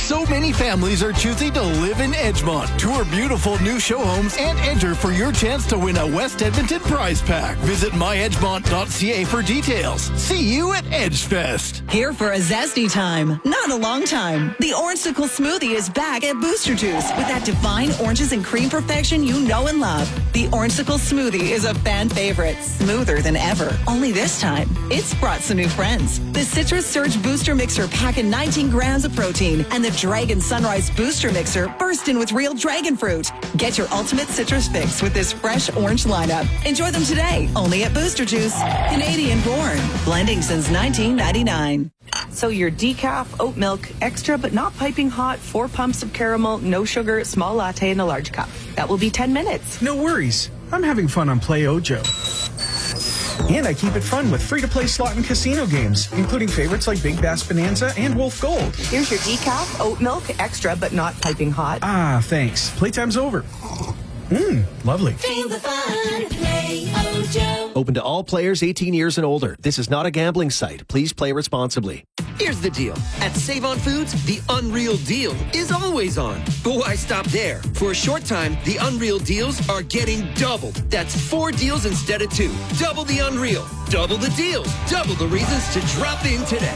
So many families are choosing to live in Edgemont. Tour beautiful new show homes and enter for your chance to win a West Edmonton prize pack. Visit myedgemont.ca for details. See you at Edgefest. Here for a zesty time, not a long time. The Orangesicle Smoothie is back at Booster Juice with that divine oranges and cream perfection you know and love. The Orangesicle Smoothie is a fan favorite, smoother than ever. Only this time, it's brought some new friends. The Citrus Surge Booster Mixer packing 19 grams of protein and the Dragon Sunrise Booster Mixer bursting with real dragon fruit. Get your ultimate citrus fix with this fresh orange lineup. Enjoy them today, only at Booster Juice. Canadian born, blending since 1999. So your decaf, oat milk, extra but not piping hot, 4 pumps of caramel, no sugar, small latte in a large cup. That will be 10 minutes. No worries. I'm having fun on Play Ojo. And I keep it fun with free-to-play slot and casino games, including favorites like Big Bass Bonanza and Wolf Gold. Here's your decaf, oat milk, extra but not piping hot. Ah, thanks. Playtime's over. Lovely. Feel the fun. Play Ojo. Open to all players 18 years and older. This is not a gambling site. Please play responsibly. Here's the deal. At Save on Foods, the Unreal Deal is always on. But why stop there? For a short time, the Unreal Deals are getting doubled. That's 4 deals instead of 2. Double the Unreal. Double the deals. Double the reasons to drop in today.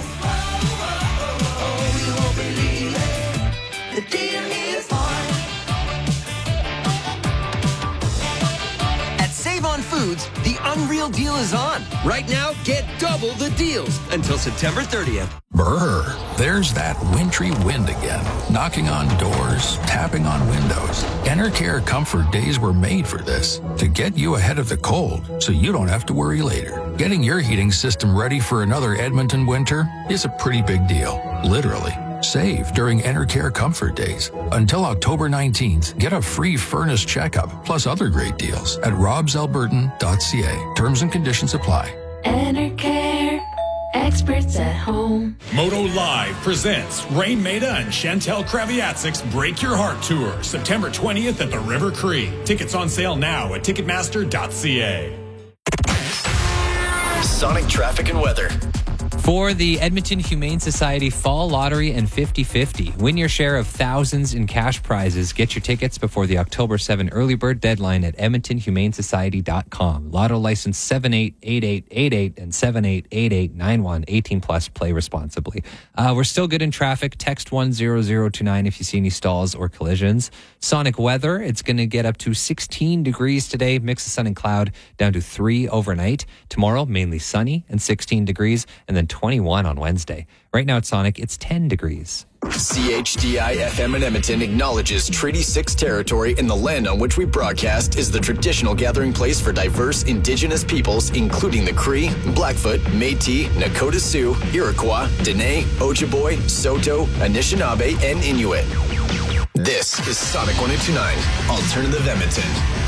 You won't believe it. The deal is on. At Save on Foods, the Unreal Deal is on. Right now, get double the deals until September 30th. Brr, there's that wintry wind again, knocking on doors, tapping on windows. Enercare Comfort Days were made for this, to get you ahead of the cold so you don't have to worry later. Getting your heating system ready for another Edmonton winter is a pretty big deal, literally. Save during Enercare Comfort Days. Until October 19th, get a free furnace checkup, plus other great deals at robsalbertan.ca. Terms and conditions apply. Enercare. Experts at home. Moto Live presents Rain Maida and Chantel Kraviatzik's Break Your Heart Tour, September 20th at the River Cree. Tickets on sale now at Ticketmaster.ca. Sonic traffic and weather. For the Edmonton Humane Society Fall Lottery and 50-50, win your share of thousands in cash prizes. Get your tickets before the October 7 early bird deadline at edmontonhumanesociety.com. Lotto license 788888 and 788891. 18 plus. Play responsibly. We're still good in traffic. Text 10029 if you see any stalls or collisions. Sonic weather. It's going to get up to 16 degrees today. Mix of sun and cloud down to 3 overnight. Tomorrow, mainly sunny and 16 degrees. And then 21 on Wednesday. Right now at Sonic, it's 10 degrees. CHDI FM in Edmonton acknowledges Treaty 6 territory in the land on which we broadcast is the traditional gathering place for diverse Indigenous peoples, including the Cree, Blackfoot, Métis, Nakota Sioux, Iroquois, Dene, Ojibwe, Saulteaux, Anishinaabe, and Inuit. This is Sonic 102.9, Alternative Edmonton.